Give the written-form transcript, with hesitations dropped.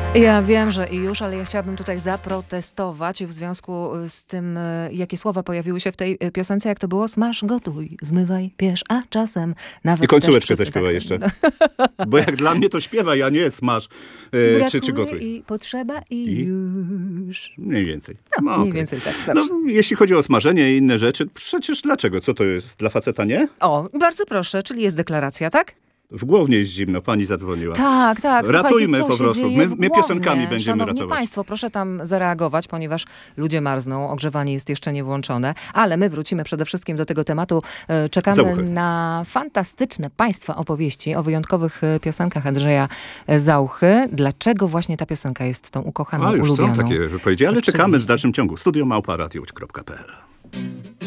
Ja wiem, że już, ale ja chciałabym tutaj zaprotestować w związku z tym, jakie słowa pojawiły się w tej piosence, jak to było: smaż, gotuj, zmywaj, piesz, a czasem nawet I końcóweczkę też zaśpiewaj jeszcze. Bo jak dla mnie to śpiewaj, a nie smaż czy brakuje gotuj. i potrzeba i już. Mniej więcej. No, mniej okej. więcej tak. No, Dobrze. jeśli chodzi o smażenie i inne rzeczy, przecież dlaczego? Co to jest? Dla faceta nie? O, bardzo proszę, czyli jest deklaracja, tak? W Głownie jest zimno, pani zadzwoniła. Tak, tak. Słuchajcie, Ratujmy co po się prostu. dzieje My w Głownie? piosenkami będziemy Szanowni ratować. Państwo, proszę tam zareagować, ponieważ ludzie marzną, ogrzewanie jest jeszcze nie włączone, ale my wrócimy przede wszystkim do tego tematu. Czekamy Zauchy. na fantastyczne Państwa opowieści o wyjątkowych piosenkach Andrzeja Zauchy. Dlaczego właśnie ta piosenka jest tą ukochaną, A już ulubioną? są takie wypowiedzi, ale czekamy w Oczywiście. dalszym ciągu. studio@radiołódź.pl